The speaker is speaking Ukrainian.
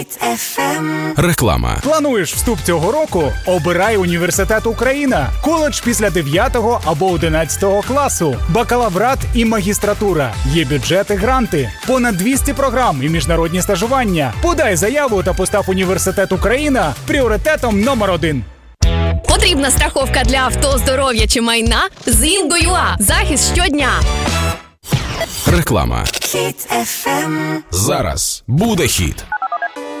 Реклама. Плануєш вступ цього року? Обирай університет Україна. Коледж після 9 або 11 класу. Бакалаврат і магістратура. Є бюджети, гранти. Понад 200 програм і міжнародні стажування. Подай заяву та постав університет Україна пріоритетом номер 1. Потрібна страховка для авто, здоров'я чи майна? З Інго.ua. Захист щодня. Реклама. Зараз буде хіт.